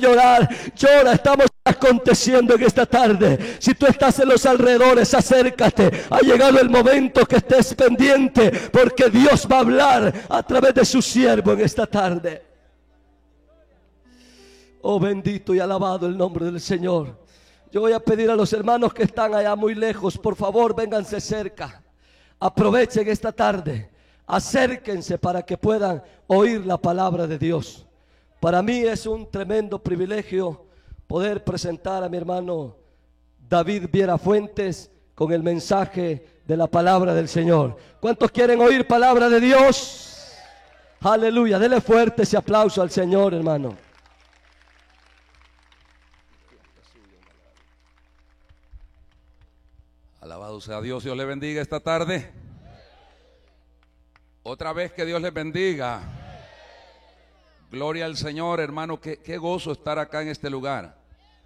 llorar, llora. Estamos aconteciendo en esta tarde. Si tú estás en los alrededores, acércate. Ha llegado el momento que estés pendiente, porque Dios va a hablar a través de su siervo en esta tarde. Oh, bendito y alabado el nombre del Señor. Yo voy a pedir a los hermanos que están allá muy lejos, por favor, vénganse cerca. Aprovechen esta tarde. Acérquense para que puedan oír la palabra de Dios. Para mí es un tremendo privilegio poder presentar a mi hermano David Viera Fuentes con el mensaje de la palabra del Señor. ¿Cuántos quieren oír palabra de Dios? Aleluya, dele fuerte ese aplauso al Señor, hermano. Alabado sea Dios. Dios le bendiga esta tarde. Otra vez que Dios les bendiga. Gloria al Señor, hermano. Qué gozo estar acá en este lugar.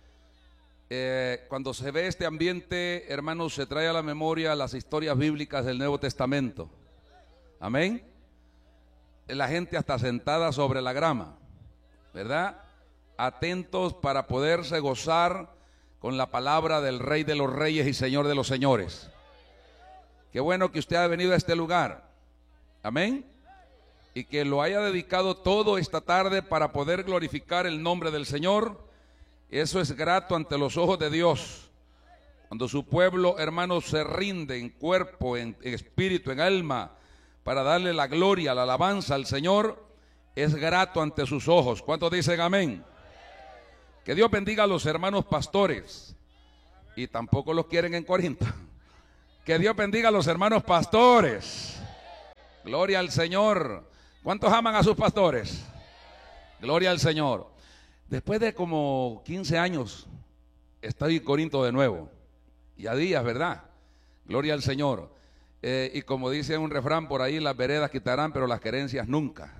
Cuando se ve este ambiente, hermanos, se trae a la memoria las historias bíblicas del Nuevo Testamento. Amén. La gente hasta sentada sobre la grama, ¿verdad? Atentos para poderse gozar con la palabra del Rey de los Reyes y Señor de los Señores. Qué bueno que usted ha venido a este lugar. Amén. Y que lo haya dedicado todo esta tarde para poder glorificar el nombre del Señor. Eso es grato ante los ojos de Dios. Cuando su pueblo, hermanos, se rinde en cuerpo, en espíritu, en alma, para darle la gloria, la alabanza al Señor, es grato ante sus ojos. ¿Cuántos dicen amén? Que Dios bendiga a los hermanos pastores. Y tampoco los quieren en Corinto. Que Dios bendiga a los hermanos pastores. Gloria al Señor. ¿Cuántos aman a sus pastores? Gloria al Señor. Después de como 15 años estoy en Corinto de nuevo. Y a días, ¿verdad? Gloria al Señor. Y como dice un refrán por ahí, las veredas quitarán, pero las querencias nunca.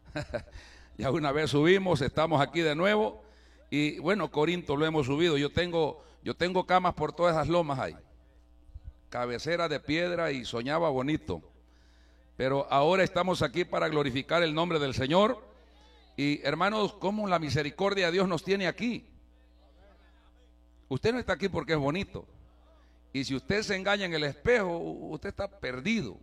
Ya una vez subimos, estamos aquí de nuevo. Y bueno, Corinto lo hemos subido. Yo tengo camas por todas esas lomas ahí. Cabecera de piedra y soñaba bonito. Pero ahora estamos aquí para glorificar el nombre del Señor. Y hermanos, cómo la misericordia de Dios nos tiene aquí. Usted no está aquí porque es bonito. Y si usted se engaña en el espejo, usted está perdido.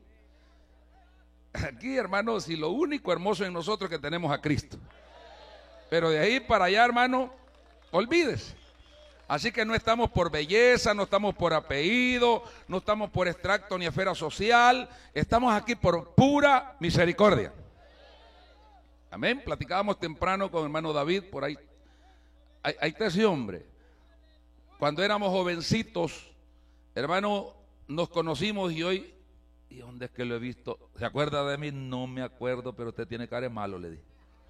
Aquí, hermanos, si lo único hermoso en nosotros es que tenemos a Cristo. Pero de ahí para allá, hermano, olvídese. Así que no estamos por belleza, no estamos por apellido, no estamos por extracto ni esfera social. Estamos aquí por pura misericordia. Amén. Platicábamos temprano con el hermano David, por ahí. Ahí está ese hombre. Cuando éramos jovencitos, hermano, nos conocimos y hoy, ¿y dónde es que lo he visto? ¿Se acuerda de mí? No me acuerdo, pero usted tiene cara de malo, le dije.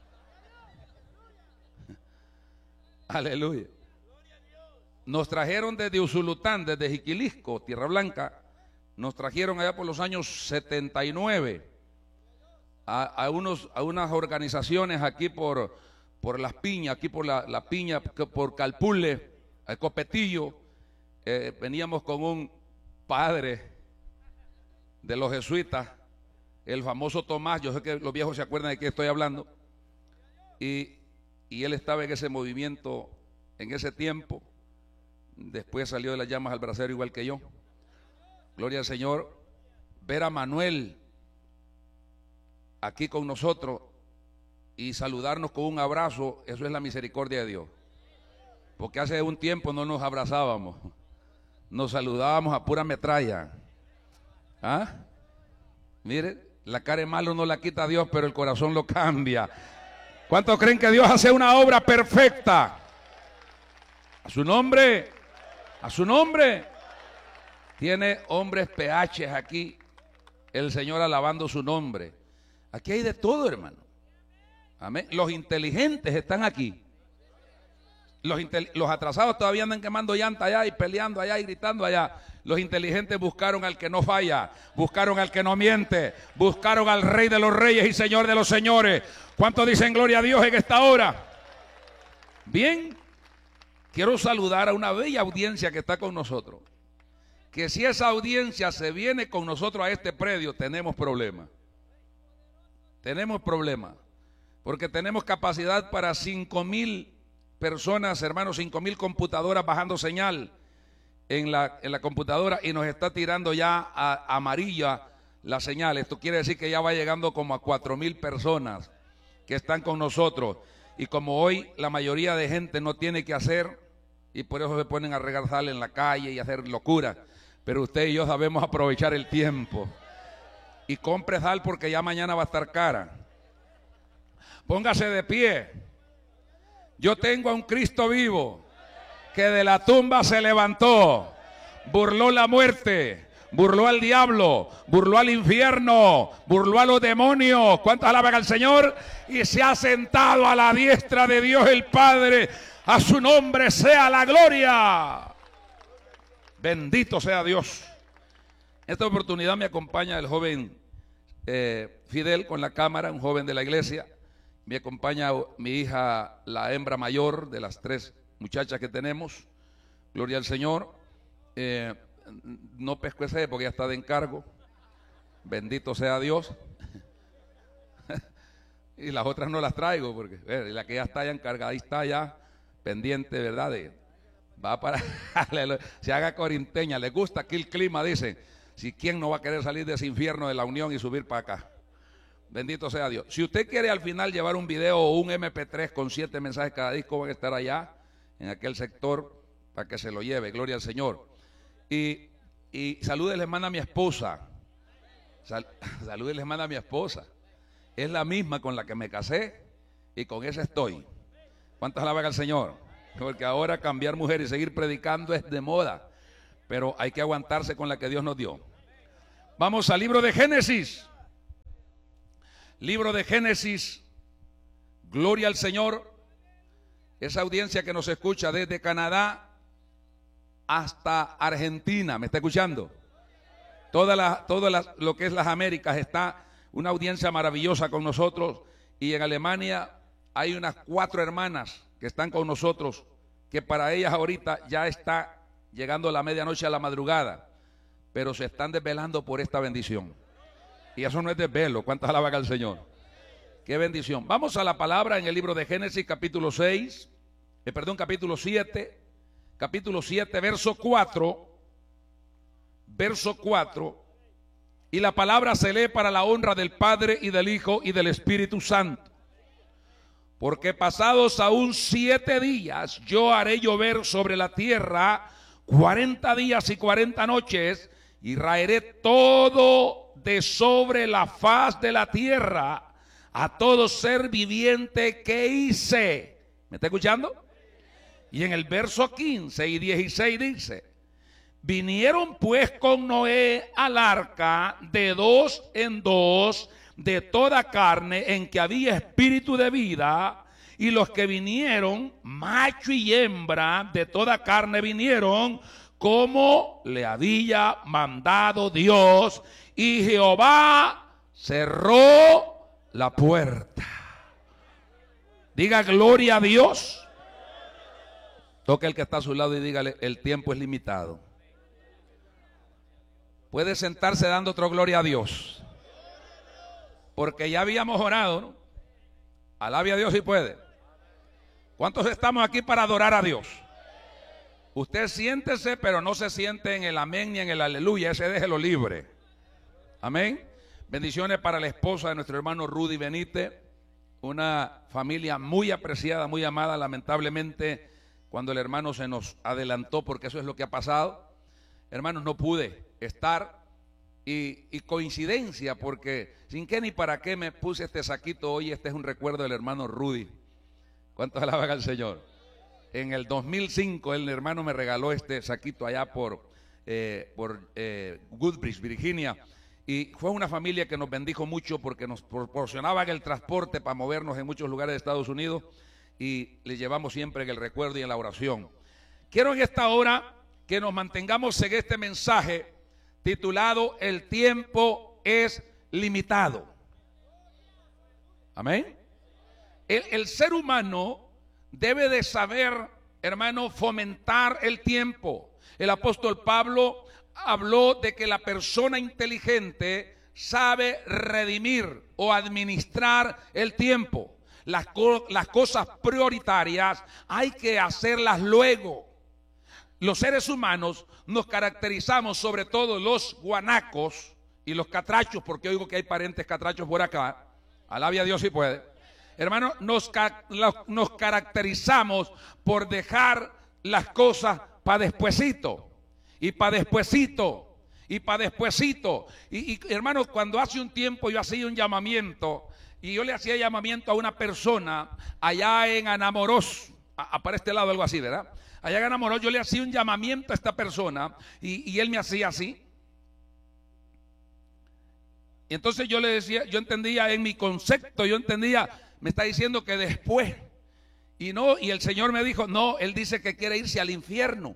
Aleluya. Nos trajeron desde Usulután, desde Jiquilisco, Tierra Blanca. Nos trajeron allá por los años 79 a unas organizaciones aquí por Las Piñas, aquí por la Piña, por Calpule, el Copetillo. Veníamos con un padre de los jesuitas, el famoso Tomás. Yo sé que los viejos se acuerdan de qué estoy hablando. Y él estaba en ese movimiento en ese tiempo. Después salió de las llamas al brasero igual que yo. Gloria al Señor. Ver a Manuel aquí con nosotros y saludarnos con un abrazo, eso es la misericordia de Dios. Porque hace un tiempo no nos abrazábamos, nos saludábamos a pura metralla. ¿Ah? Mire, la cara de malo no la quita Dios, pero el corazón lo cambia. ¿Cuántos creen que Dios hace una obra perfecta? A su nombre, a su nombre. Tiene hombres PH aquí, el Señor alabando su nombre. Aquí hay de todo, hermano. Amén. Los inteligentes están aquí. Los atrasados todavía andan quemando llanta allá y peleando allá y gritando allá. Los inteligentes buscaron al que no falla, buscaron al que no miente, buscaron al Rey de los Reyes y Señor de los Señores. ¿Cuántos dicen gloria a Dios en esta hora? Bien, quiero saludar a una bella audiencia que está con nosotros. Que si esa audiencia se viene con nosotros a este predio, tenemos problemas. Tenemos problemas, porque tenemos capacidad para 5,000 personas, hermanos, 5,000 computadoras bajando señal en la computadora y nos está tirando ya a amarilla la señal. Esto quiere decir que ya va llegando como a 4,000 personas que están con nosotros. Y como hoy la mayoría de gente no tiene que hacer, y por eso se ponen a regar sal en la calle y hacer locuras, pero usted y yo sabemos aprovechar el tiempo. Y compre sal porque ya mañana va a estar cara. Póngase de pie. Yo tengo a un Cristo vivo que de la tumba se levantó, burló la muerte, burló al diablo, burló al infierno, burló a los demonios. ¿Cuántos alaban al Señor? Y se ha sentado a la diestra de Dios el Padre. A su nombre sea la gloria. Bendito sea Dios. En esta oportunidad me acompaña el joven Fidel con la cámara, un joven de la iglesia. Me acompaña mi hija, la hembra mayor de las 3 muchachas que tenemos. Gloria al Señor. No pesco ese porque ya está de encargo. Bendito sea Dios. Y las otras no las traigo porque la que ya está ya encargada, ahí está ya pendiente, ¿verdad? Va para se haga corinteña. Le gusta aquí el clima, dice. Si quién no va a querer salir de ese infierno de la unión y subir para acá. Bendito sea Dios. Si usted quiere al final llevar un video o un MP3 con 7 mensajes cada disco, van a estar allá en aquel sector para que se lo lleve. Gloria al Señor. Y saludes les manda a mi esposa. Saludes les manda a mi esposa. Es la misma con la que me casé y con esa estoy. ¿Cuántas alaban al Señor? Porque ahora cambiar mujer y seguir predicando es de moda, pero hay que aguantarse con la que Dios nos dio. Vamos al libro de Génesis. Libro de Génesis. Gloria al Señor. Esa audiencia que nos escucha desde Canadá hasta Argentina, ¿me está escuchando? Lo que es las Américas, está una audiencia maravillosa con nosotros. Y en Alemania hay unas 4 hermanas que están con nosotros, que para ellas ahorita ya está llegando la medianoche a la madrugada, pero se están desvelando por esta bendición. Y eso no es desvelo. ¿Cuántas alaban al Señor? Qué bendición. Vamos a la palabra en el libro de Génesis, capítulo 7, verso 4. Verso 4. Y la palabra se lee para la honra del Padre y del Hijo y del Espíritu Santo. Porque pasados aún 7 días, yo haré llover sobre la tierra 40 días y 40 noches, y raeré todo de sobre la faz de la tierra a todo ser viviente que hice. ¿Me está escuchando? Y en el verso 15 y 16 dice: vinieron pues con Noé al arca de 2 en 2 de toda carne en que había espíritu de vida, y los que vinieron, macho y hembra de toda carne vinieron, como le había mandado Dios, y Jehová cerró la puerta. Diga gloria a Dios. Toque el que está a su lado y dígale: el tiempo es limitado. Puede sentarse dando otra gloria a Dios, porque ya habíamos orado, ¿no? Alabe a Dios si puede. ¿Cuántos estamos aquí para adorar a Dios? Usted siéntese, pero no se siente en el amén ni en el aleluya. Ese déjelo libre. Amén. Bendiciones para la esposa de nuestro hermano Rudy Benítez, una familia muy apreciada, muy amada. Lamentablemente, cuando el hermano se nos adelantó, porque eso es lo que ha pasado, hermanos, no pude estar. Y coincidencia, porque sin qué ni para qué me puse este saquito hoy. Este es un recuerdo del hermano Rudy. ¿Cuántos alaban al Señor? En el 2005 el hermano me regaló este saquito allá por Woodbridge, Virginia. Y fue una familia que nos bendijo mucho porque nos proporcionaban el transporte para movernos en muchos lugares de Estados Unidos, y le llevamos siempre en el recuerdo y en la oración. Quiero en esta hora que nos mantengamos en este mensaje titulado: el tiempo es limitado. Amén. El ser humano debe de saber, hermano, fomentar el tiempo. El apóstol Pablo habló de que la persona inteligente sabe redimir o administrar el tiempo. las cosas prioritarias hay que hacerlas luego. Los seres humanos nos caracterizamos, sobre todo los guanacos y los catrachos, porque oigo que hay parientes catrachos por acá. Alabe a Dios si puede. Hermano, nos caracterizamos por dejar las cosas para despuesito, y para despuesito, y para despuesito. Y hermano, cuando hace un tiempo yo hacía un llamamiento, y yo le hacía llamamiento a una persona allá en Anamorós, para este lado algo así, ¿verdad? Allá en Anamorós yo le hacía un llamamiento a esta persona, y él me hacía así. Y entonces yo le decía, yo entendía en mi concepto, yo entendía, me está diciendo que después, y el Señor me dijo, no, Él dice que quiere irse al infierno.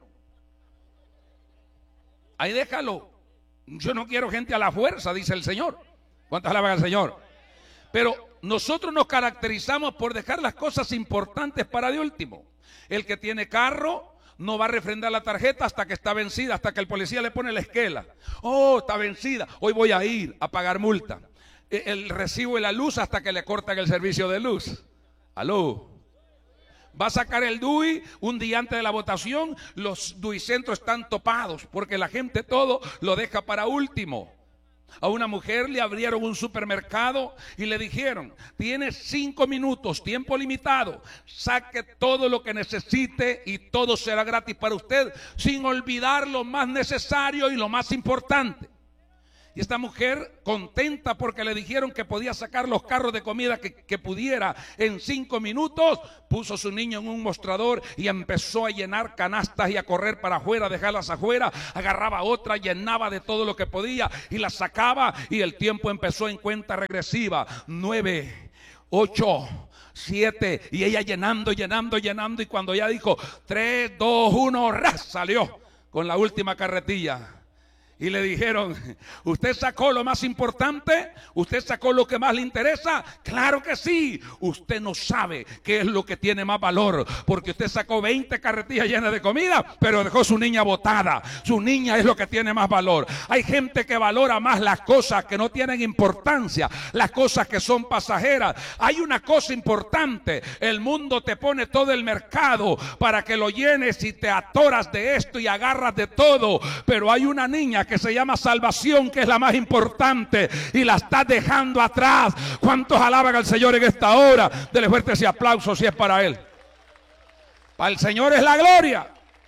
Ahí déjalo. Yo no quiero gente a la fuerza, dice el Señor. ¿Cuántas alaban al Señor? Pero nosotros nos caracterizamos por dejar las cosas importantes para de último. El que tiene carro no va a refrendar la tarjeta hasta que está vencida, hasta que el policía le pone la esquela. Oh, está vencida, hoy voy a ir a pagar multa. El recibo de la luz hasta que le cortan el servicio de luz. Aló. Va a sacar el DUI un día antes de la votación. Los DUI centros están topados porque la gente todo lo deja para último. A una mujer le abrieron un supermercado y le dijeron, tiene 5 minutos, tiempo limitado, saque todo lo que necesite y todo será gratis para usted, sin olvidar lo más necesario y lo más importante. Y esta mujer, contenta porque le dijeron que podía sacar los carros de comida que pudiera en 5 minutos, puso a su niño en un mostrador y empezó a llenar canastas y a correr para afuera, dejarlas afuera, agarraba otra, llenaba de todo lo que podía y las sacaba, y el tiempo empezó en cuenta regresiva, 9, 8, 7, y ella llenando, y cuando ya dijo 3, 2, 1, ¡ras!, salió con la última carretilla. Y le dijeron, ¿usted sacó lo más importante? ¿Usted sacó lo que más le interesa? Claro que sí. Usted no sabe qué es lo que tiene más valor, porque usted sacó 20 carretillas llenas de comida, pero dejó su niña botada. Su niña es lo que tiene más valor. Hay gente que valora más las cosas que no tienen importancia, las cosas que son pasajeras. Hay una cosa importante: el mundo te pone todo el mercado para que lo llenes y te atoras de esto y agarras de todo, pero hay una niña que se llama salvación, que es la más importante, y la estás dejando atrás. ¿Cuántos alaban al Señor en esta hora? Dele fuerte ese aplauso si es para Él. Para el Señor es la gloria.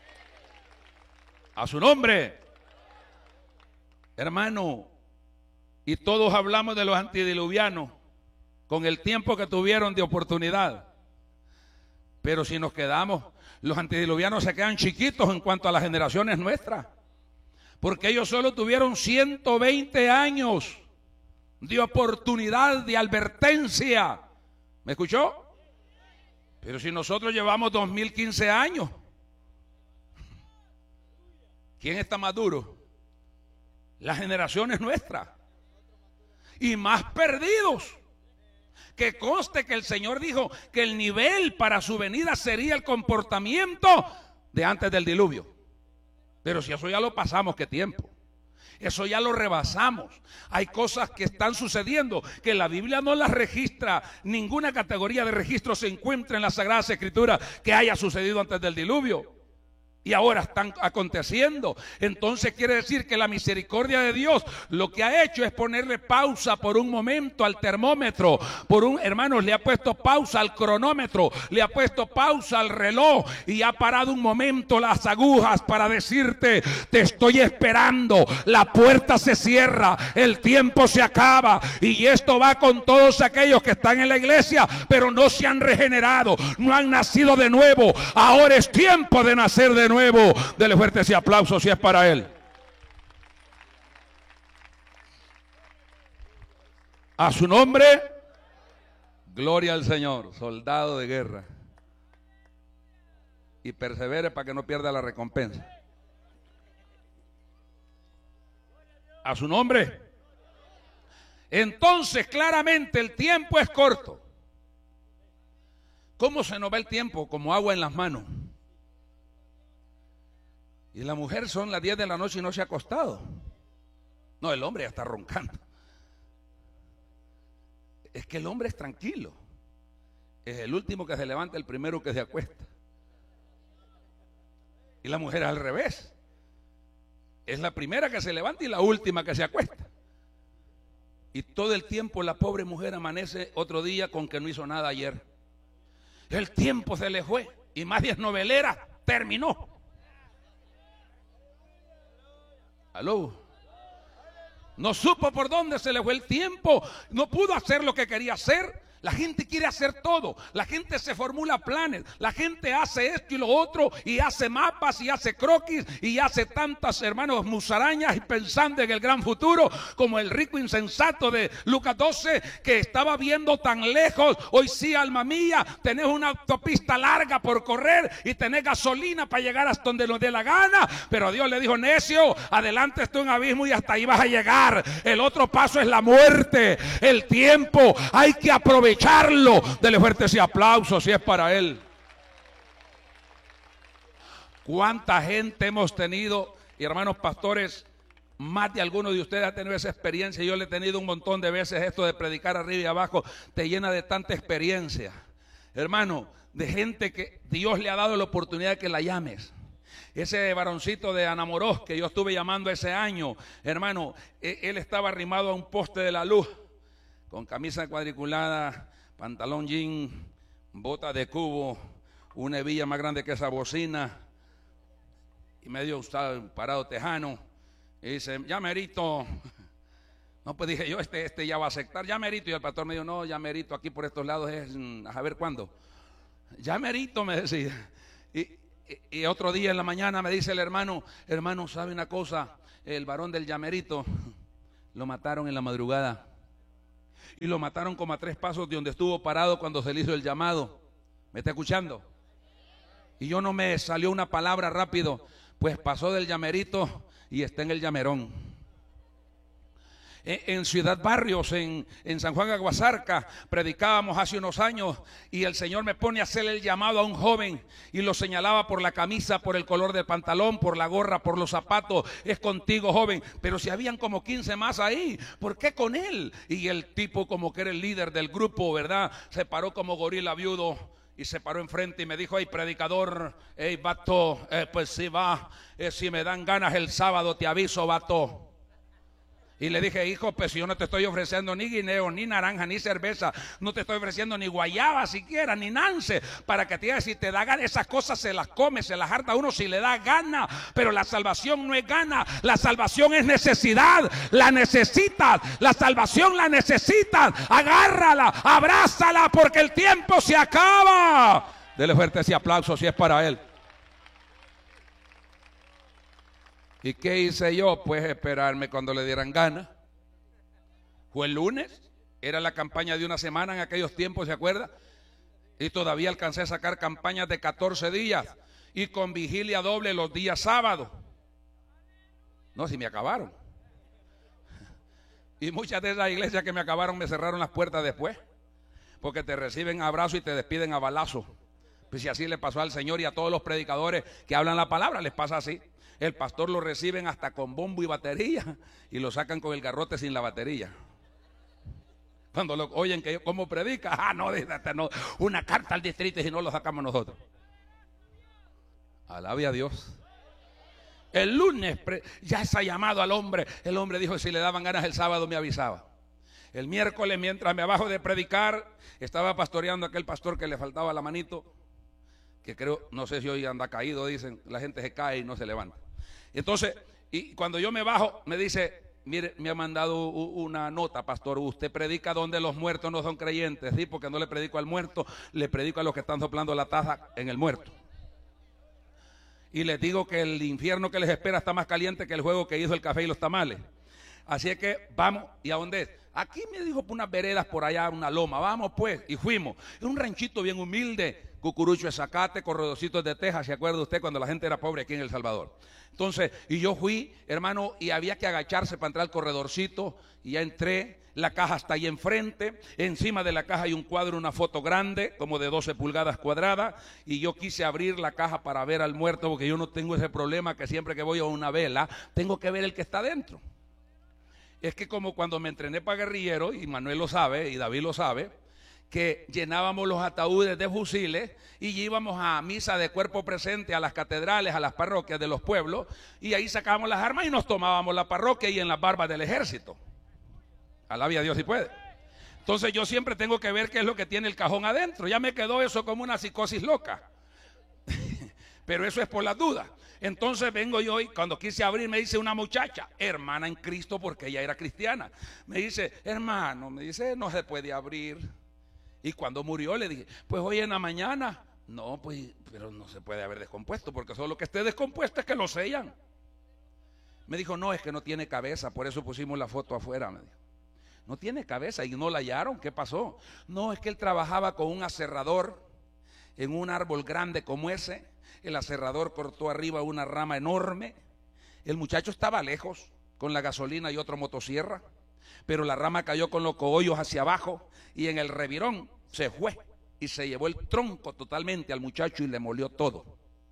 A su nombre. Hermano, y todos hablamos de los antediluvianos con el tiempo que tuvieron de oportunidad, pero si nos quedamos, los antediluvianos se quedan chiquitos en cuanto a las generaciones nuestras, porque ellos solo tuvieron 120 años de oportunidad, de advertencia. ¿Me escuchó? Pero si nosotros llevamos 2015 años, ¿quién está más duro? Las generaciones nuestras. Y más perdidos. Que conste que el Señor dijo que el nivel para su venida sería el comportamiento de antes del diluvio. Pero si eso ya lo pasamos, ¿qué tiempo? Eso ya lo rebasamos. Hay cosas que están sucediendo que la Biblia no las registra. Ninguna categoría de registro se encuentra en las Sagradas Escrituras que haya sucedido antes del diluvio. Y ahora están aconteciendo. Entonces quiere decir que la misericordia de Dios lo que ha hecho es ponerle pausa por un momento al termómetro. Hermanos, le ha puesto pausa al cronómetro, le ha puesto pausa al reloj y ha parado un momento las agujas para decirte: te estoy esperando. La puerta se cierra, el tiempo se acaba, y esto va con todos aquellos que están en la iglesia pero no se han regenerado, no han nacido de nuevo. Ahora es tiempo de nacer de nuevo. Dele fuerte ese aplauso si es para Él. A su nombre, gloria al Señor. Soldado de guerra, y persevere para que no pierda la recompensa. A su nombre. Entonces, claramente el tiempo es corto. ¿Cómo se nos va el tiempo? Como agua en las manos. Y la mujer son las 10 de la noche y no se ha acostado. No, el hombre ya está roncando. Es que el hombre es tranquilo. es el último que se levanta, el primero que se acuesta. Y la mujer al revés. Es la primera que se levanta y la última que se acuesta. Y todo el tiempo la pobre mujer amanece otro día con que no hizo nada ayer. El tiempo se le fue y más bien novelera terminó. Aló. No supo por dónde se le fue el tiempo. No pudo hacer lo que quería hacer. La gente quiere hacer todo. La gente se formula planes. La gente hace esto y lo otro. Y hace mapas y hace croquis. Y hace tantas, hermanos, musarañas. Y pensando en el gran futuro. Como el rico insensato de Lucas 12. Que estaba viendo tan lejos. Hoy sí, alma mía. Tenés una autopista larga por correr. Y tenés gasolina para llegar hasta donde nos dé la gana. Pero Dios le dijo: necio, adelante está un abismo y hasta ahí vas a llegar. El otro paso es la muerte. El tiempo hay que aprovechar. Dele fuerte ese aplauso si es para él. ¿Cuánta gente hemos tenido? Y hermanos pastores, más de alguno de ustedes ha tenido esa experiencia. Yo le he tenido un montón de veces. Esto de predicar arriba y abajo te llena de tanta experiencia, hermano, de gente que Dios le ha dado la oportunidad de que la llames. Ese varoncito de Anamorós que yo estuve llamando ese año, hermano, él estaba arrimado a un poste de la luz, con camisa cuadriculada, pantalón jean, bota de cubo, una hebilla más grande que esa bocina, y medio parado tejano, y dice: ya merito. No, pues dije yo, este ya va a aceptar, ya merito. Y el pastor me dijo: no, ya merito, aquí por estos lados es a ver cuándo. Ya merito, me decía. Y otro día en la mañana me dice el hermano: ¿sabe una cosa? El varón del llamerito lo mataron en la madrugada. Y lo mataron como a 3 pasos de donde estuvo parado cuando se le hizo el llamado. ¿Me está escuchando? Y yo no me salió una palabra rápido. Pues pasó del llamerito y está en el llamerón. En Ciudad Barrios, en San Juan Aguasarca, predicábamos hace unos años y el Señor me pone a hacer el llamado a un joven y lo señalaba por la camisa, por el color del pantalón, por la gorra, por los zapatos: es contigo, joven. Pero si habían como 15 más ahí, ¿por qué con él? Y el tipo, como que era el líder del grupo, ¿verdad?, se paró como gorila viudo y se paró enfrente y me dijo: hey, predicador, hey, vato, pues sí va, si me dan ganas el sábado te aviso, vato. Y le dije: hijo, pues si yo no te estoy ofreciendo ni guineo, ni naranja, ni cerveza, no te estoy ofreciendo ni guayaba siquiera, ni nance, para que te digas, si te da gana, esas cosas se las come, se las harta uno si le da gana. Pero la salvación no es gana, la salvación es necesidad. La necesitas, la salvación la necesitas. Agárrala, abrázala, porque el tiempo se acaba. Dele fuerte ese aplauso si es para él. ¿Y qué hice yo? Pues esperarme cuando le dieran ganas. Fue el lunes, era la campaña de una semana en aquellos tiempos, ¿se acuerda? Y todavía alcancé a sacar campañas de 14 días y con vigilia doble los días sábados. No, si me acabaron. Y muchas de esas iglesias que me acabaron me cerraron las puertas después, porque te reciben abrazo y te despiden a balazo. Pues si así le pasó al Señor y a todos los predicadores que hablan la palabra, les pasa así. El pastor lo reciben hasta con bombo y batería y lo sacan con el garrote sin la batería. Cuando lo oyen que cómo predica, no, una carta al distrito y no lo sacamos nosotros. Alabe a Dios. El lunes ya se ha llamado al hombre. El hombre dijo: si le daban ganas el sábado me avisaba. El miércoles, mientras me bajo de predicar, estaba pastoreando a aquel pastor que le faltaba la manito, que creo, no sé si hoy anda caído, dicen, la gente se cae y no se levanta. Entonces, y cuando yo me bajo, me dice: mire, me ha mandado una nota, pastor, usted predica donde los muertos no son creyentes. Sí, porque no le predico al muerto, le predico a los que están soplando la taza en el muerto. Y les digo que el infierno que les espera está más caliente que el juego que hizo el café y los tamales. Así es que vamos. ¿Y a dónde es? Aquí me dijo, por unas veredas por allá, una loma. Vamos pues, y fuimos. Es un ranchito bien humilde, cucurucho de zacate, corredorcitos de teja. ¿Se acuerda usted cuando la gente era pobre aquí en El Salvador? Entonces, y yo fui, hermano, y había que agacharse para entrar al corredorcito. Y ya entré, la caja está ahí enfrente. Encima de la caja hay un cuadro, una foto grande, como de 12 pulgadas cuadradas. Y yo quise abrir la caja para ver al muerto, porque yo no tengo ese problema que siempre que voy a una vela, tengo que ver el que está dentro. Es que como cuando me entrené para guerrillero, y Manuel lo sabe, y David lo sabe, que llenábamos los ataúdes de fusiles y íbamos a misa de cuerpo presente a las catedrales, a las parroquias de los pueblos, y ahí sacábamos las armas y nos tomábamos la parroquia y en las barbas del ejército. Alabe a Dios si puede. Entonces yo siempre tengo que ver qué es lo que tiene el cajón adentro. Ya me quedó eso como una psicosis loca. Pero eso es por las dudas. Entonces vengo yo y cuando quise abrir me dice una muchacha, hermana en Cristo, porque ella era cristiana. Me dice, hermano, me dice, no se puede abrir. Y cuando murió le dije, pues hoy en la mañana, no, pues, pero no se puede haber descompuesto, porque solo que esté descompuesto es que lo sellan. Me dijo, no, es que no tiene cabeza, por eso pusimos la foto afuera, me dijo. No tiene cabeza y no la hallaron, ¿qué pasó? No, es que él trabajaba con un aserrador en un árbol grande como ese. El aserrador cortó arriba una rama enorme. El muchacho estaba lejos con la gasolina y otra motosierra, pero la rama cayó con los cogollos hacia abajo y en el revirón se fue y se llevó el tronco totalmente al muchacho y le molió todo.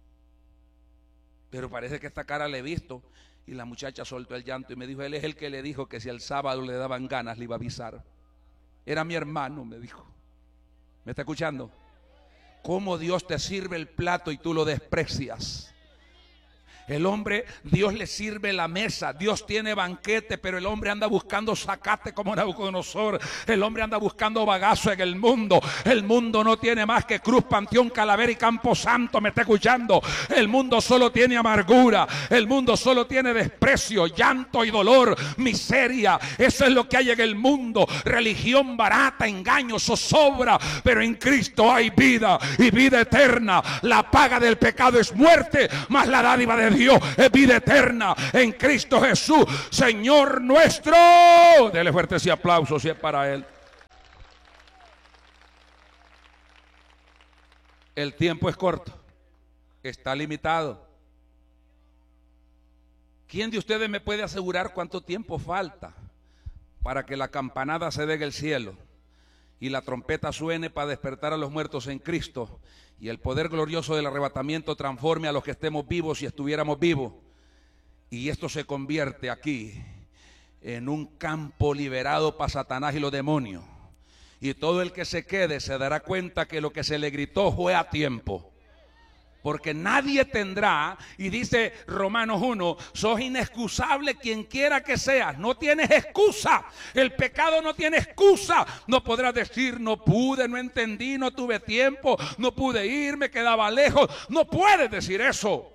Pero parece que esta cara le he visto. Y la muchacha soltó el llanto y me dijo, él es el que le dijo que si el sábado le daban ganas le iba a avisar. Era mi hermano, me dijo. ¿Me está escuchando? ¿Cómo Dios te sirve el plato y tú lo desprecias? El hombre, Dios le sirve la mesa, Dios tiene banquete, pero el hombre anda buscando zacate como Nabucodonosor. El hombre anda buscando bagazo en el mundo. El mundo no tiene más que Cruz, Panteón, Calavera y Campo Santo. ¿Me está escuchando? El mundo solo tiene amargura, el mundo solo tiene desprecio, llanto y dolor, miseria. Eso es lo que hay en el mundo. Religión barata, engaño, zozobra, pero en Cristo hay vida y vida eterna. La paga del pecado es muerte, mas la dádiva de Dios es vida eterna en Cristo Jesús, Señor nuestro. Dele fuerte ese aplauso si es para Él. El tiempo es corto, está limitado. ¿Quién de ustedes me puede asegurar cuánto tiempo falta para que la campanada se dé en el cielo y la trompeta suene para despertar a los muertos en Cristo y el poder glorioso del arrebatamiento transforme a los que estemos vivos si estuviéramos vivos, y esto se convierte aquí en un campo liberado para Satanás y los demonios, y todo el que se quede se dará cuenta que lo que se le gritó fue a tiempo? Porque nadie tendrá, y dice Romanos 1, sos inexcusable quien quiera que seas, no tienes excusa, el pecado no tiene excusa. No podrás decir, no pude, no entendí, no tuve tiempo, no pude ir, me quedaba lejos. No puedes decir eso.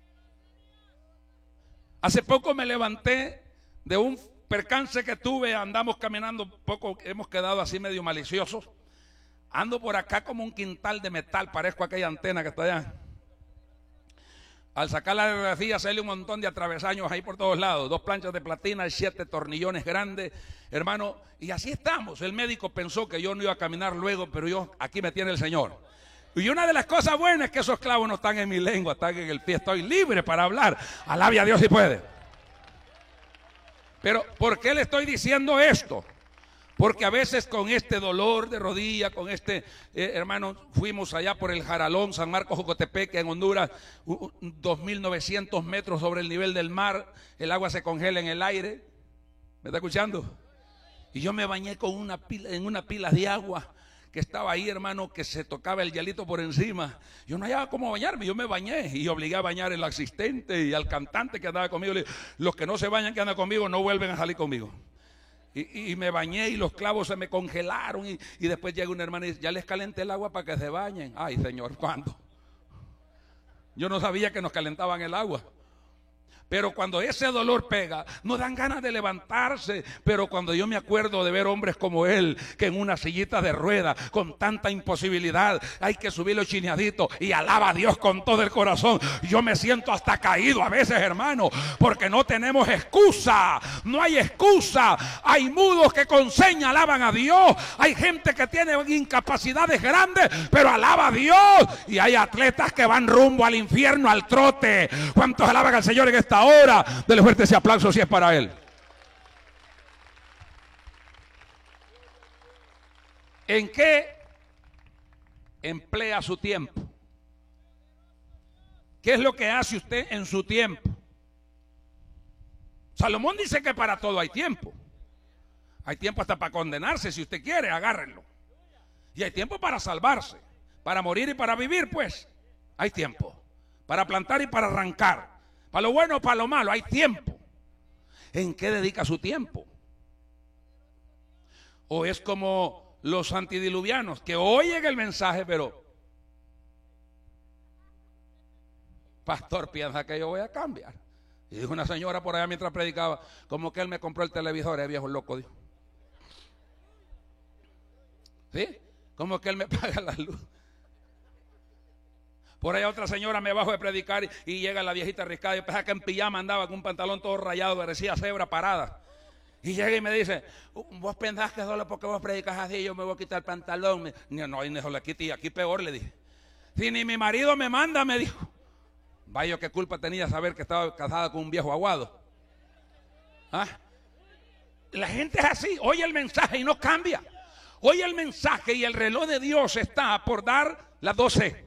Hace poco me levanté de un percance que tuve, andamos caminando un poco, hemos quedado así medio maliciosos. Ando por acá como un quintal de metal, parezco aquella antena que está allá. Al sacar la radiografía sale un montón de atravesaños ahí por todos lados, 2 planchas de platina y 7 tornillones grandes, hermano, y así estamos. El médico pensó que yo no iba a caminar luego, pero aquí me tiene el Señor. Y una de las cosas buenas es que esos clavos no están en mi lengua, están en el pie, estoy libre para hablar. Alabe a Dios si puede. Pero ¿por qué le estoy diciendo esto? Porque a veces con este dolor de rodilla, con hermano, fuimos allá por el Jaralón, San Marcos, Jocotepeque, en Honduras, 2.900 metros sobre el nivel del mar, el agua se congela en el aire. ¿Me está escuchando? Y yo me bañé en una pila de agua que estaba ahí, hermano, que se tocaba el hielito por encima. Yo no hallaba cómo bañarme, yo me bañé y obligué a bañar al asistente y al cantante que andaba conmigo. Le dije, los que no se bañan, que andan conmigo, no vuelven a salir conmigo. Y me bañé y los clavos se me congelaron y después llega una hermana y dice, ya les calenté el agua para que se bañen. Ay, Señor, ¿cuándo? Yo no sabía que nos calentaban el agua. Pero cuando ese dolor pega, no dan ganas de levantarse. Pero cuando yo me acuerdo de ver hombres como él, que en una sillita de rueda, con tanta imposibilidad, hay que subirlo chineadito y alaba a Dios con todo el corazón. Yo me siento hasta caído a veces, hermano, porque no tenemos excusa. No hay excusa. Hay mudos que con señas alaban a Dios. Hay gente que tiene incapacidades grandes, pero alaba a Dios. Y hay atletas que van rumbo al infierno, al trote. ¿Cuántos alaban al Señor en esta hora? Dele fuerte ese aplauso si es para Él. ¿En qué emplea su tiempo? ¿Qué es lo que hace usted en su tiempo? Salomón dice que para todo hay tiempo. Hay tiempo hasta para condenarse, si usted quiere, agárrenlo. Y hay tiempo para salvarse, para morir y para vivir, pues. Hay tiempo. Para plantar y para arrancar. Para lo bueno o para lo malo, hay tiempo. ¿En qué dedica su tiempo? O es como los antidiluvianos que oyen el mensaje, pero pastor piensa que yo voy a cambiar. Y dijo una señora por allá mientras predicaba, como que él me compró el televisor, es viejo loco, dijo. ¿Sí? Como que él me paga la luz. Por allá otra señora me bajo de predicar y llega la viejita riscada y pensaba que en pijama andaba con un pantalón todo rayado, parecía cebra parada. Y llega y me dice, vos pensás que solo porque vos predicas así yo me voy a quitar el pantalón. No, y no le quité, y aquí peor, le dije. Si ni mi marido me manda, me dijo. Vaya, qué culpa tenía saber que estaba casada con un viejo aguado. ¿Ah? La gente es así, oye el mensaje y no cambia. Oye el mensaje y el reloj de Dios está por dar las 12.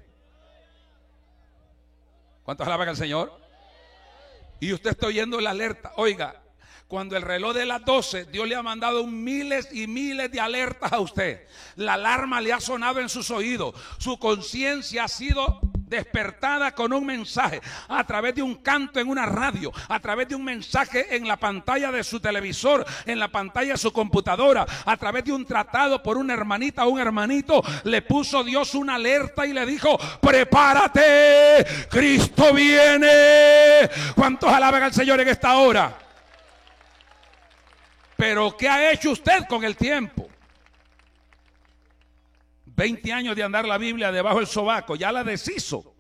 ¿Cuántos alaban al Señor? Y usted está oyendo la alerta. Oiga, cuando el reloj de las 12, Dios le ha mandado miles y miles de alertas a usted. La alarma le ha sonado en sus oídos. Su conciencia ha sido despertada con un mensaje, a través de un canto en una radio, a través de un mensaje en la pantalla de su televisor, en la pantalla de su computadora, a través de un tratado por una hermanita o un hermanito. Le puso Dios una alerta y le dijo: prepárate, Cristo viene. ¿Cuántos alaban al Señor en esta hora? Pero ¿qué ha hecho usted con el tiempo? 20 años de andar la Biblia debajo del sobaco, ya la deshizo.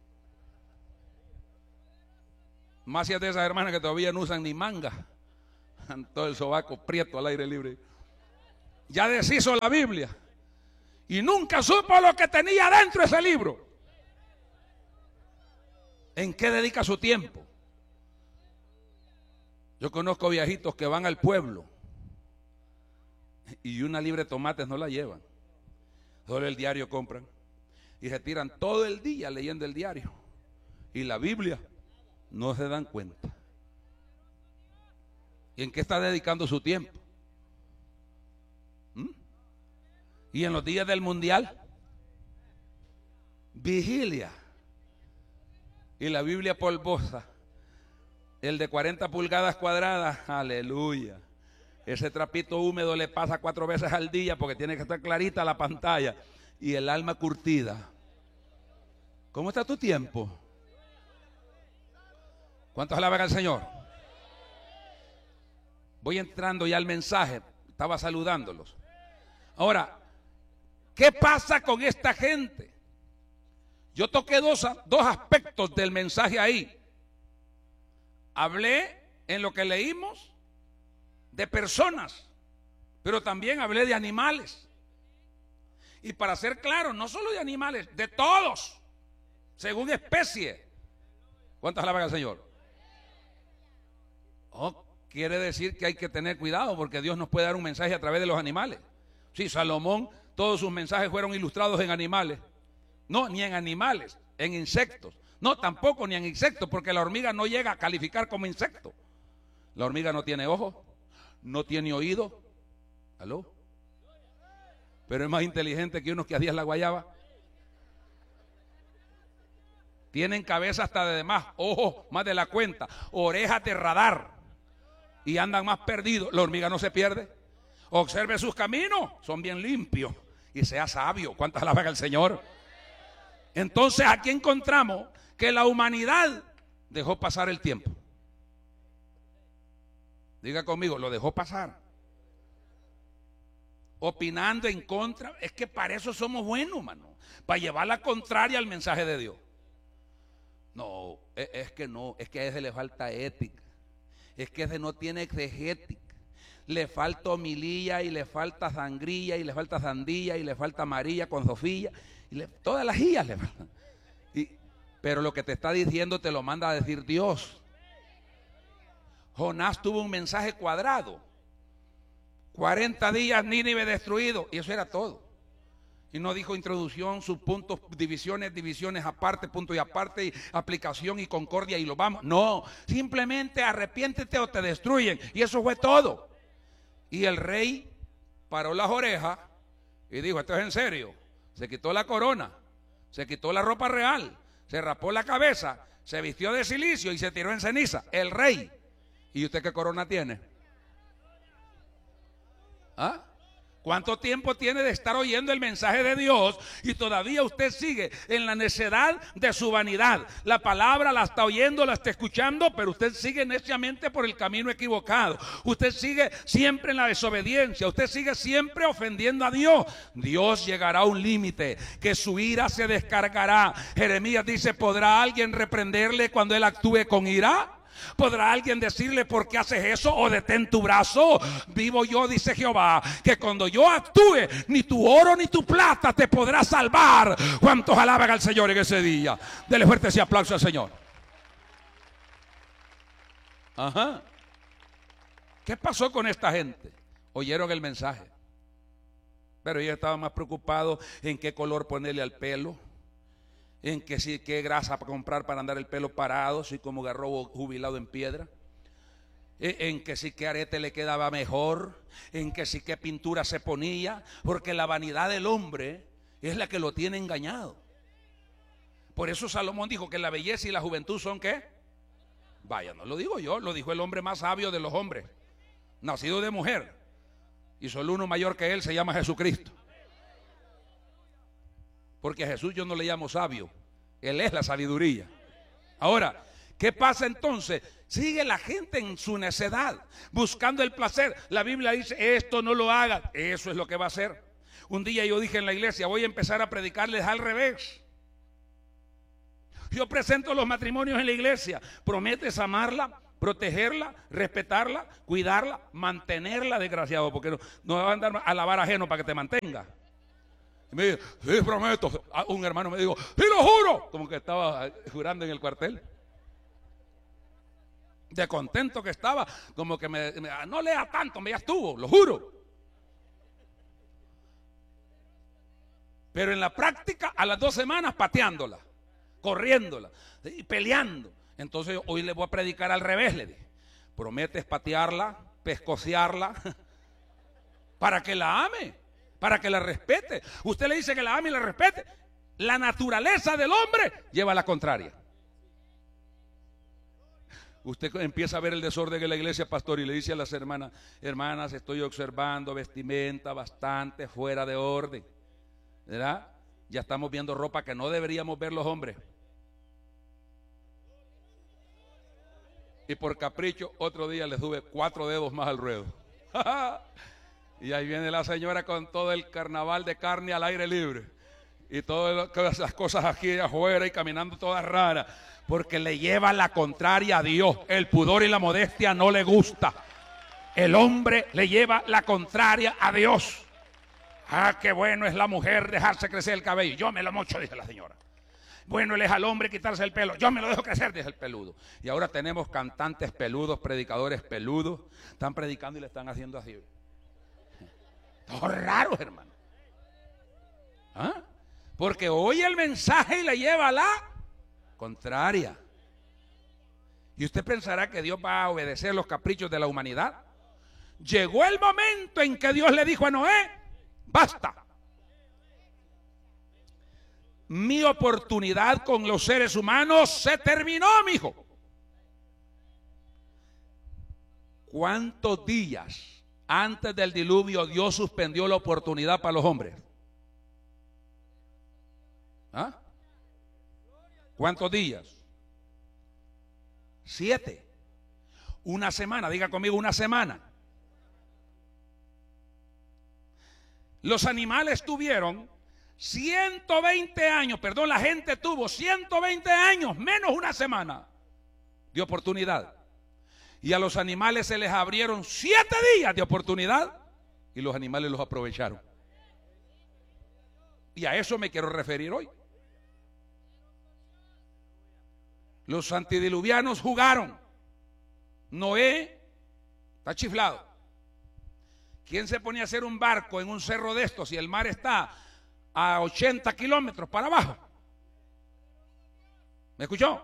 Más si es de esas hermanas que todavía no usan ni manga, todo el sobaco prieto al aire libre. Ya deshizo la Biblia y nunca supo lo que tenía dentro ese libro. ¿En qué dedica su tiempo? Yo conozco viejitos que van al pueblo y una libre de tomates no la llevan. Solo el diario compran y se tiran todo el día leyendo el diario y la Biblia, no se dan cuenta. ¿Y en qué está dedicando su tiempo? Y en los días del mundial, vigilia y la Biblia polvosa, el de 40 pulgadas cuadradas, aleluya. Ese trapito húmedo le pasa 4 veces al día porque tiene que estar clarita la pantalla y el alma curtida. ¿Cómo está tu tiempo? ¿Cuántos alaban al Señor? Voy entrando ya al mensaje, estaba saludándolos. Ahora, ¿qué pasa con esta gente? Yo toqué dos aspectos del mensaje ahí. Hablé en lo que leímos de personas, pero también hablé de animales. Y para ser claro, no solo de animales, de todos, según especie. ¿Cuántos alaban al Señor? Oh, quiere decir que hay que tener cuidado porque Dios nos puede dar un mensaje a través de los animales. Sí, Salomón, todos sus mensajes fueron ilustrados en animales. No, ni en animales, en insectos. No, tampoco ni en insectos, porque la hormiga no llega a calificar como insecto. La hormiga no tiene ojos, no tiene oído. ¿Aló? Pero es más inteligente que unos que hacían la guayaba. Tienen cabeza hasta de demás, ojos más de la cuenta, orejas de radar y andan más perdidos. La hormiga no se pierde. Observe sus caminos, son bien limpios y sea sabio. ¿Cuántas alaban al Señor? Entonces aquí encontramos que la humanidad dejó pasar el tiempo. Diga conmigo, lo dejó pasar. Opinando en contra. Es que para eso somos buenos, hermano. Para llevar la contraria al mensaje de Dios. No, es que a ese le falta ética. Es que ese no tiene exegética. Le falta homilía y le falta sangría y le falta sandía y le falta María con Sofía. Todas las guías le faltan. Pero lo que te está diciendo te lo manda a decir Dios. Jonás tuvo un mensaje cuadrado. 40 días Nínive destruido. Y eso era todo. Y no dijo introducción, subpuntos, divisiones aparte, punto y aparte, y aplicación y concordia y lo vamos. No, simplemente arrepiéntete o te destruyen. Y eso fue todo. Y el rey paró las orejas y dijo, esto es en serio. Se quitó la corona, se quitó la ropa real, se rapó la cabeza, se vistió de silicio y se tiró en ceniza. El rey. ¿Y usted qué corona tiene? ¿Ah? ¿Cuánto tiempo tiene de estar oyendo el mensaje de Dios y todavía usted sigue en la necedad de su vanidad? La palabra la está oyendo, la está escuchando, pero usted sigue neciamente por el camino equivocado. Usted sigue siempre en la desobediencia, usted sigue siempre ofendiendo a Dios. Dios llegará a un límite que su ira se descargará. Jeremías dice, ¿podrá alguien reprenderle cuando él actúe con ira? ¿Podrá alguien decirle por qué haces eso o detén tu brazo? Vivo yo, dice Jehová, que cuando yo actúe, ni tu oro ni tu plata te podrá salvar. ¿Cuántos alaban al Señor en ese día? Dele fuerte ese aplauso al Señor. Ajá. ¿Qué pasó con esta gente? Oyeron el mensaje, pero ellos estaban más preocupados en qué color ponerle al pelo, en que sí, qué grasa para comprar para andar el pelo parado, así como garrobo jubilado en piedra, en que sí qué arete le quedaba mejor, en que sí qué pintura se ponía, porque la vanidad del hombre es la que lo tiene engañado. Por eso Salomón dijo que la belleza y la juventud son ¿qué? Vaya, no lo digo yo, lo dijo el hombre más sabio de los hombres, nacido de mujer, y solo uno mayor que él se llama Jesucristo. Porque a Jesús yo no le llamo sabio, Él es la sabiduría. Ahora, ¿qué pasa entonces? Sigue la gente en su necedad, buscando el placer. La Biblia dice, esto no lo hagas. Eso es lo que va a hacer. Un día yo dije en la iglesia, voy a empezar a predicarles al revés. Yo presento los matrimonios en la iglesia. Prometes amarla, protegerla, respetarla, cuidarla, mantenerla, desgraciado, porque no va a andar a lavar ajeno para que te mantenga. Me dijo, sí, prometo. Un hermano me dijo, sí, lo juro. Como que estaba jurando en el cuartel. De contento que estaba. Como que no lea tanto, me ya estuvo, lo juro. Pero en la práctica, a las 2 semanas, pateándola, corriéndola y peleando. Entonces hoy le voy a predicar al revés, le dije. Prometes patearla, pescociarla, para que la ame, para que la respete. Usted le dice que la ame y la respete. La naturaleza del hombre lleva la contraria. Usted empieza a ver el desorden en la iglesia, pastor, y le dice a las hermanas, hermanas, estoy observando vestimenta bastante fuera de orden, ¿verdad? Ya estamos viendo ropa que no deberíamos ver los hombres. Y por capricho, otro día le sube 4 dedos más al ruedo. Y ahí viene la señora con todo el carnaval de carne al aire libre. Y todas las cosas aquí afuera y caminando todas raras. Porque le lleva la contraria a Dios. El pudor y la modestia no le gusta. El hombre le lleva la contraria a Dios. Ah, qué bueno es la mujer dejarse crecer el cabello. Yo me lo mocho, dice la señora. Bueno, él es al hombre quitarse el pelo. Yo me lo dejo crecer, dice el peludo. Y ahora tenemos cantantes peludos, predicadores peludos. Están predicando y le están haciendo así. Todo raro, hermano. ¿Ah? Porque oye el mensaje y le lleva a la contraria. Y usted pensará que Dios va a obedecer los caprichos de la humanidad. Llegó el momento en que Dios le dijo a Noé, basta. Mi oportunidad con los seres humanos se terminó, mijo. ¿Cuántos días antes del diluvio Dios suspendió la oportunidad para los hombres? ¿Ah? ¿Cuántos días? 7. Una semana, diga conmigo, una semana. Los animales tuvieron 120 años, perdón, la gente tuvo 120 años, menos una semana de oportunidad. Y a los animales se les abrieron 7 días de oportunidad y los animales los aprovecharon. Y a eso me quiero referir hoy. Los antediluvianos jugaron. Noé está chiflado. ¿Quién se pone a hacer un barco en un cerro de estos si el mar está a 80 kilómetros para abajo? ¿Me escuchó?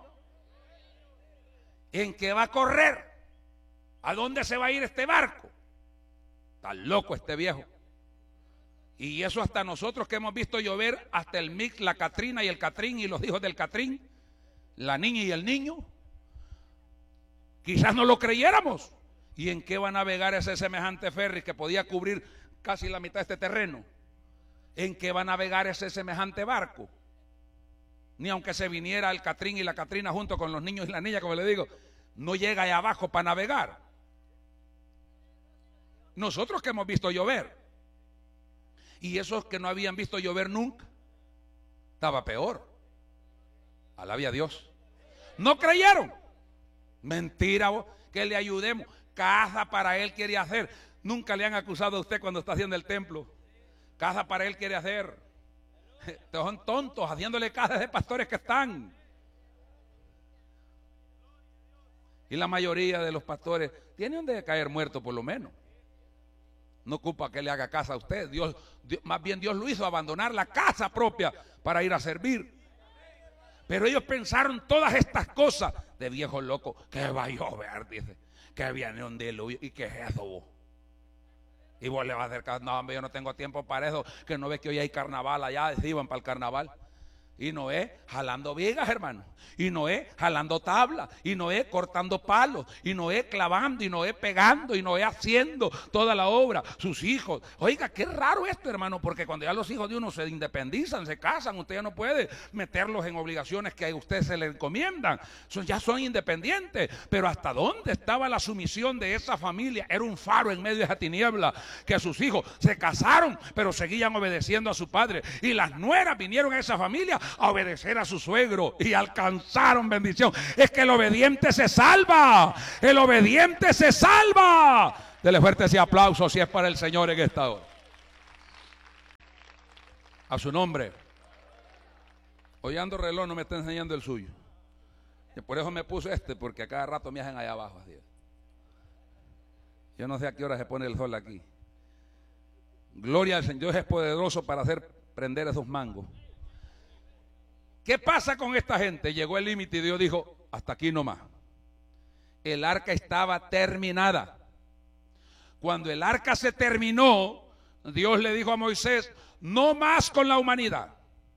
¿En qué va a correr? ¿A dónde se va a ir este barco? Está loco este viejo. Y eso hasta nosotros que hemos visto llover, hasta el Mick, la Catrina y el Catrín y los hijos del Catrín, la niña y el niño, quizás no lo creyéramos. ¿Y en qué va a navegar ese semejante ferry que podía cubrir casi la mitad de este terreno? ¿En qué va a navegar ese semejante barco? Ni aunque se viniera el Catrín y la Catrina junto con los niños y la niña, como le digo, no llega ahí abajo para navegar. Nosotros que hemos visto llover, y esos que no habían visto llover nunca, estaba peor. Alabe a Dios. No creyeron. Mentira, vos, que le ayudemos. Casa para él quiere hacer. Nunca le han acusado a usted cuando está haciendo el templo. Casa para él quiere hacer. Son tontos haciéndole casas de pastores que están. Y la mayoría de los pastores tienen donde caer muerto por lo menos. No ocupa que le haga casa a usted. Dios, más bien Dios lo hizo abandonar la casa propia para ir a servir. Pero ellos pensaron todas estas cosas de viejos locos. Que va a llover, dice. Que viene un diluvio. ¿Y qué es eso vos? Y vos le vas a hacer caso. No, hombre, yo no tengo tiempo para eso. Que no ves que hoy hay carnaval allá. Se iban para el carnaval. Y Noé jalando vigas, hermano. Y Noé jalando tablas. Y Noé cortando palos. Y Noé clavando. Y Noé pegando. Y Noé haciendo toda la obra. Sus hijos. Oiga, qué raro esto, hermano. Porque cuando ya los hijos de uno se independizan, se casan, usted ya no puede meterlos en obligaciones que a usted se le encomiendan. Ya son independientes. Pero ¿hasta dónde estaba la sumisión de esa familia? Era un faro en medio de esa tiniebla. Que sus hijos se casaron, pero seguían obedeciendo a su padre. Y las nueras vinieron a esa familia a obedecer a su suegro y alcanzaron bendición. Es que el obediente se salva. El obediente se salva. Dele fuerte ese aplauso si es para el Señor en esta hora. A su nombre. Hoy ando reloj, no me está enseñando el suyo. Y por eso me puse porque a cada rato me hacen allá abajo. Así. Yo no sé a qué hora se pone el sol aquí. Gloria al Señor. Dios es poderoso para hacer prender esos mangos. ¿Qué pasa con esta gente? Llegó el límite y Dios dijo, hasta aquí nomás. El arca estaba terminada. Cuando el arca se terminó, Dios le dijo a Moisés, no más con la humanidad.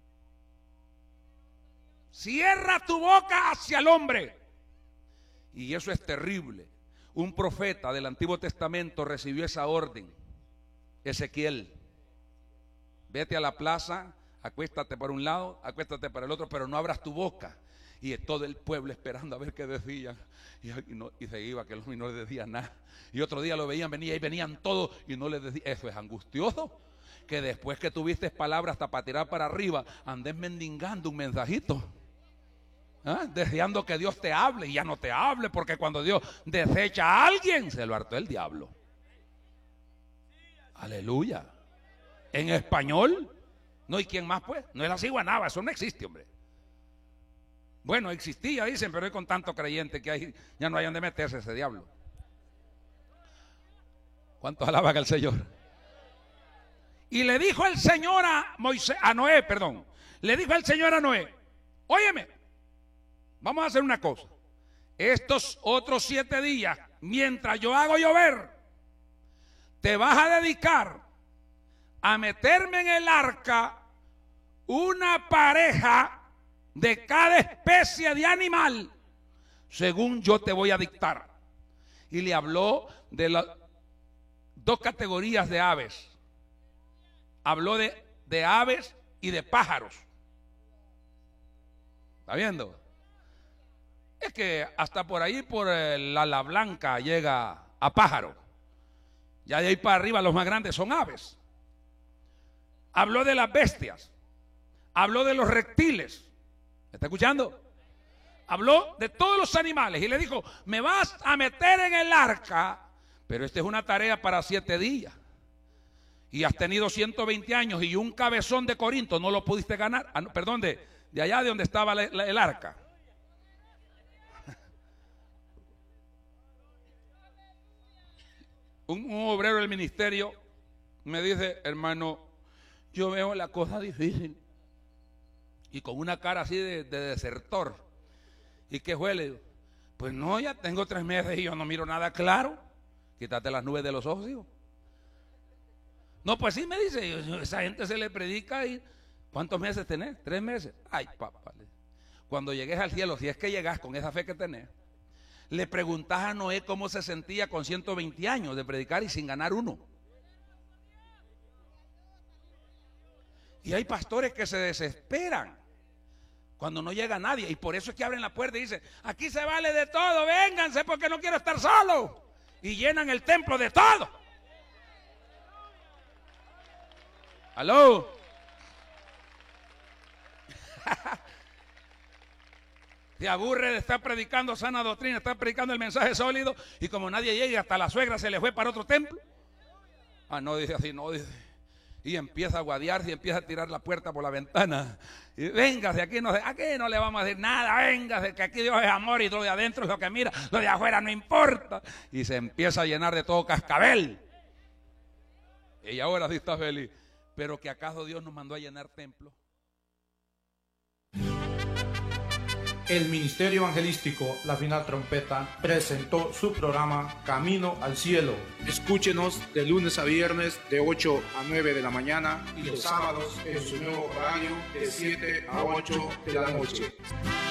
Cierra tu boca hacia el hombre. Y eso es terrible. Un profeta del Antiguo Testamento recibió esa orden. Ezequiel, vete a la plaza, acuéstate por un lado, acuéstate para el otro, pero no abras tu boca. Y todo el pueblo esperando a ver qué decían. Y se iba, que no les decía nada. Y otro día lo veían, venía y venían todos y no les decía. Eso es angustioso. Que después que tuviste palabras hasta para tirar para arriba, andes mendigando un mensajito. Deseando que Dios te hable y ya no te hable, porque cuando Dios desecha a alguien, se lo hartó el diablo. Aleluya. En español. No, ¿y quién más pues? No es la ciguanaba, eso no existe, hombre. Bueno, existía, dicen, pero hoy con tanto creyente que hay, ya no hay donde meterse ese diablo. ¿Cuántos alaban al Señor? Y le dijo el Señor a Noé, le dijo el Señor a Noé, óyeme, vamos a hacer una cosa. Estos otros 7 días, mientras yo hago llover, te vas a dedicar a meterme en el arca una pareja de cada especie de animal, según yo te voy a dictar. Y le habló de las 2 categorías de aves. Habló de aves y de pájaros. ¿Está viendo? Es que hasta por ahí, por la ala blanca, llega a pájaro. Ya de ahí para arriba los más grandes son aves. Habló de las bestias. Habló de los reptiles. ¿Me está escuchando? Habló de todos los animales y le dijo, me vas a meter en el arca, pero esta es una tarea para 7 días. Y has tenido 120 años y un cabezón de Corinto no lo pudiste ganar. Perdón, de allá de donde estaba el arca. Un obrero del ministerio me dice, hermano, yo veo la cosa difícil. Y con una cara así de desertor. ¿Y qué fue? Le digo, pues no, ya tengo 3 meses y yo no miro nada claro. Quítate las nubes de los ojos, hijo. No, pues sí, me dice, esa gente se le predica y ¿cuántos meses tenés? 3 meses. Ay, papá. Cuando llegues al cielo, si es que llegas con esa fe que tenés, le preguntás a Noé cómo se sentía con 120 años de predicar y sin ganar uno. Y hay pastores que se desesperan cuando no llega nadie, y por eso es que abren la puerta y dicen, aquí se vale de todo, vénganse porque no quiero estar solo, y llenan el templo de todo. ¿Aló? Se aburre de estar predicando sana doctrina, estar predicando el mensaje sólido, y como nadie llega, hasta la suegra se le fue para otro templo. Ah, no, dice así, no, dice. Y empieza a guadearse y empieza a tirar la puerta por la ventana. Y véngase, aquí no le vamos a decir nada, véngase, que aquí Dios es amor y lo de adentro es lo que mira, lo de afuera no importa. Y se empieza a llenar de todo cascabel. Y ahora sí está feliz. Pero que acaso Dios nos mandó a llenar templos. El Ministerio Evangelístico La Final Trompeta presentó su programa Camino al Cielo. Escúchenos de lunes a viernes de 8 a 9 de la mañana y los sábados en su nuevo horario de 7 a 8 de la noche.